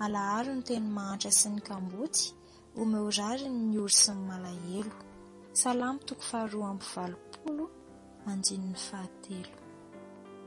alahary ny teny mahantra sy ny kambotsy, omeo rary ny ory sy ny malahelo. Salamo 2:20, 9:3.